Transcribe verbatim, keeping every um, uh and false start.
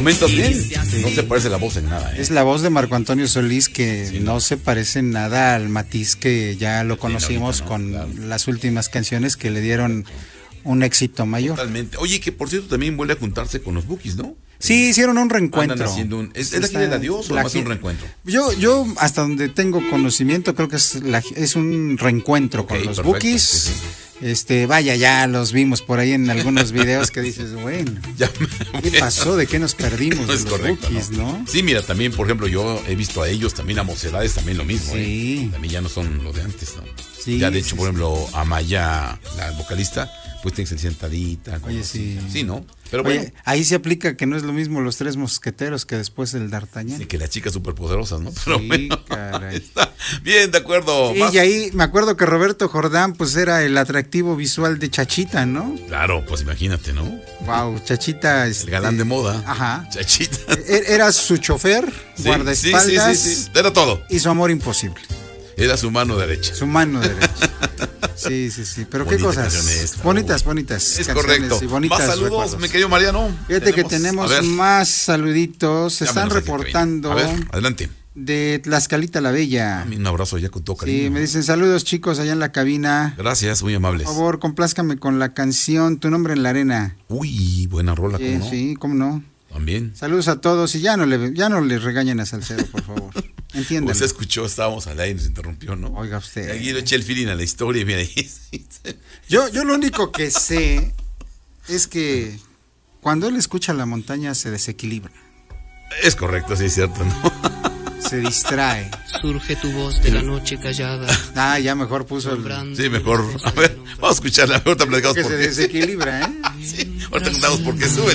comentas bien, sí. No se parece la voz en nada. ¿eh? Es la voz de Marco Antonio Solís que sí, no no. se parece en nada al Matiz que ya lo conocimos sí, ahorita, ¿no? Con claro. Las últimas canciones que le dieron un éxito mayor. Totalmente. Oye, que por cierto también vuelve a juntarse con los Bukis, ¿no? Sí, hicieron un reencuentro. Un, ¿Es, ¿Es la gira de adiós o más un reencuentro? Yo, yo hasta donde tengo conocimiento creo que es, la, es un reencuentro okay, con los Bukis. Sí, sí. Este, vaya, ya los vimos por ahí en algunos videos que dices, bueno, ya, ¿qué pasó? ¿De qué nos perdimos? No es de los correcto, Bukis, ¿no? ¿no? Sí, mira, también, por ejemplo, yo he visto a ellos, también a Mocedades, también lo mismo, sí. ¿eh? También ya no son lo de antes, ¿no? Sí, ya de hecho, sí, por ejemplo, Amaya, la vocalista, pues tiene que ser sentadita. Oye, sí. Sí, ¿no? Pero Oye, bueno. Ahí se aplica que no es lo mismo los tres mosqueteros que después el D'Artagnan. Sí, que las chicas superpoderosas, ¿no? Pero sí, bueno, caray. Está bien, de acuerdo. Sí, y ahí me acuerdo que Roberto Jordán, pues era el atractivo visual de Chachita, ¿no? Claro, pues imagínate, ¿no? Wow, Chachita. El este, galán de moda. Ajá. Chachita. Era su chofer, sí, guardaespaldas. Sí, sí, sí, sí. Era todo. Y su amor imposible. Era su mano derecha. Su mano derecha. Sí, sí, sí. Pero bonita qué cosas. Esta, bonitas, bonitas. Es correcto. Y bonitas más saludos, recuerdos. mi querido Mariano. Fíjate tenemos, que tenemos más saluditos. Se están reportando. A ver, adelante. De Tlaxcalita la Bella. Un abrazo ya con todo cariño. Sí, me dicen saludos chicos allá en la cabina. Gracias, muy amables. Por favor, complázcame con la canción Tu nombre en la arena. Uy, buena rola, sí, ¿cómo no? Sí, cómo no. También. Saludos a todos y ya no le, ya no le regañen a Salcedo, por favor. Entiendan. Usted escuchó, estábamos al aire y nos interrumpió, ¿no? Oiga usted. Y aquí le eché el feeling a la historia y mira ahí. yo, yo lo único que sé es que cuando él escucha la montaña se desequilibra. Es correcto, sí es cierto, ¿no? Se distrae. Surge tu voz de la noche callada. Ah, ya mejor puso el... Sí, mejor. A ver, vamos a escucharla. Ahorita platicamos que por se qué. desequilibra, ¿eh? Sí, ahorita contamos por qué sube.